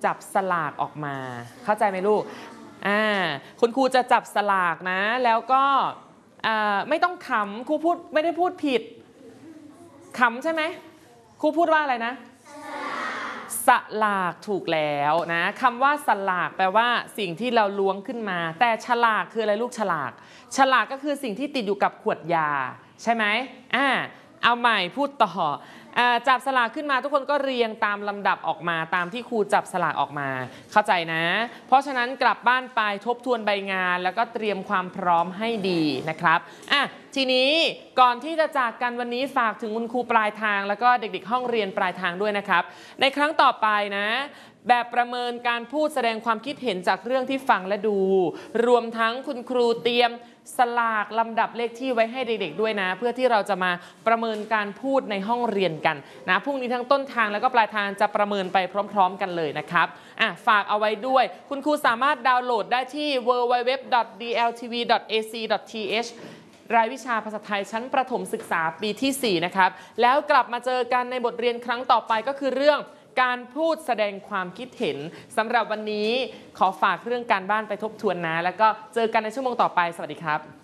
จับสลากออกมาเข้าใจไหมลูกคุณครูจะจับสลากนะแล้วก็ไม่ต้องขำครูพูดไม่ได้พูดผิดขำใช่ไหมครูพูดว่าอะไรนะสลากถูกแล้วนะคำว่าสลากแปลว่าสิ่งที่เราล้วงขึ้นมาแต่ฉลากคืออะไรลูกฉลากก็คือสิ่งที่ติดอยู่กับขวดยาใช่ไหมเอาใหม่พูดต่อจับสลากขึ้นมาทุกคนก็เรียงตามลำดับออกมาตามที่ครูจับสลากออกมาเข้าใจนะเพราะฉะนั้นกลับบ้านไปทบทวนใบงานแล้วก็เตรียมความพร้อมให้ดีนะครับทีนี้ก่อนที่จะจากกันวันนี้ฝากถึงคุณครูปลายทางแล้วก็เด็กๆห้องเรียนปลายทางด้วยนะครับในครั้งต่อไปนะแบบประเมินการพูดแสดงความคิดเห็นจากเรื่องที่ฟังและดูรวมทั้งคุณครูเตรียมสลากลำดับเลขที่ไว้ให้เด็กๆด้วยนะเพื่อที่เราจะมาประเมินการพูดในห้องเรียนกันนะพรุ่งนี้ทั้งต้นทางแล้วก็ปลายทางจะประเมินไปพร้อมๆกันเลยนะครับฝากเอาไว้ด้วยคุณครูสามารถดาวน์โหลดได้ที่ www.dltv.ac.th รายวิชาภาษาไทยชั้นประถมศึกษาปีที่4นะครับแล้วกลับมาเจอกันในบทเรียนครั้งต่อไปก็คือเรื่องการพูดแสดงความคิดเห็นสำหรับวันนี้ขอฝากเรื่องการบ้านไปทบทวนนะแล้วก็เจอกันในชั่วโมงต่อไปสวัสดีครับ